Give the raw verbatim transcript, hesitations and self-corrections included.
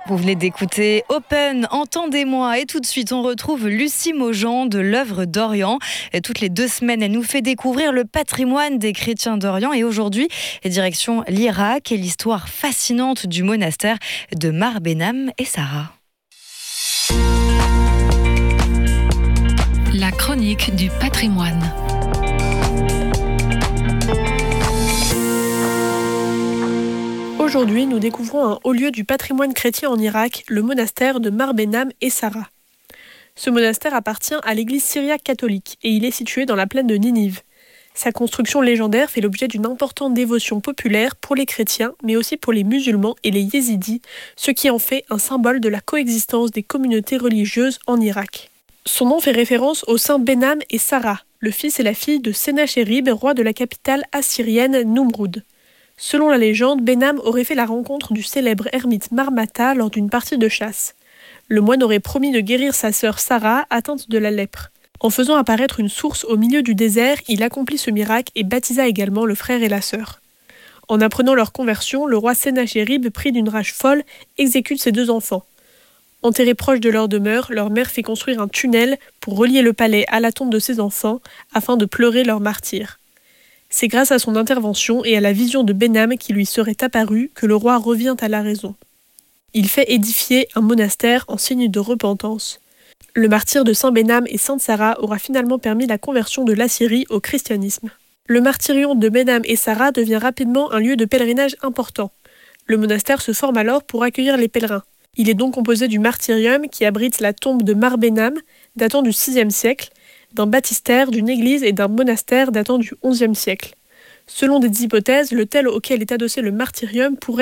Vous venez d'écouter Open, entendez-moi. Et tout de suite, on retrouve Lucie Maujean de l'œuvre d'Orient. Et toutes les deux semaines, elle nous fait découvrir le patrimoine des chrétiens d'Orient. Et aujourd'hui, direction l'Irak et l'histoire fascinante du monastère de Mar Benam et Sarah. La chronique du patrimoine. Aujourd'hui, nous découvrons un haut lieu du patrimoine chrétien en Irak, le monastère de Mar Benam et Sarah. Ce monastère appartient à l'église syriaque catholique et il est situé dans la plaine de Ninive. Sa construction légendaire fait l'objet d'une importante dévotion populaire pour les chrétiens, mais aussi pour les musulmans et les yézidis, ce qui en fait un symbole de la coexistence des communautés religieuses en Irak. Son nom fait référence aux saints Benam et Sarah, le fils et la fille de Sénachérib, roi de la capitale assyrienne Numrud. Selon la légende, Benam aurait fait la rencontre du célèbre ermite Marmata lors d'une partie de chasse. Le moine aurait promis de guérir sa sœur Sarah, atteinte de la lèpre. En faisant apparaître une source au milieu du désert, il accomplit ce miracle et baptisa également le frère et la sœur. En apprenant leur conversion, le roi Sénachérib, pris d'une rage folle, exécute ses deux enfants. Enterrés proches de leur demeure, leur mère fait construire un tunnel pour relier le palais à la tombe de ses enfants, afin de pleurer leur martyre. C'est grâce à son intervention et à la vision de Benam qui lui serait apparue que le roi revient à la raison. Il fait édifier un monastère en signe de repentance. Le martyre de Saint Benam et Sainte Sarah aura finalement permis la conversion de l'Assyrie au christianisme. Le martyrion de Benam et Sarah devient rapidement un lieu de pèlerinage important. Le monastère se forme alors pour accueillir les pèlerins. Il est donc composé du martyrium qui abrite la tombe de Mar Benam, datant du sixième siècle, d'un baptistère, d'une église et d'un monastère datant du onzième siècle. Selon des hypothèses, l'autel auquel est adossé le martyrium pourrait